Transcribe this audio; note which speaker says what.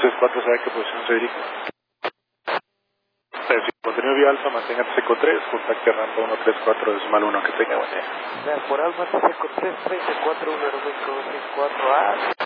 Speaker 1: 364, ¿sabe qué posición se dirige? Si contenido vía alfa, mantenga TCO 3, contacte rampa 134 decimal 1, que tenga buen día.
Speaker 2: Por alfa TCO 3, 34, 1, 2, 4, A.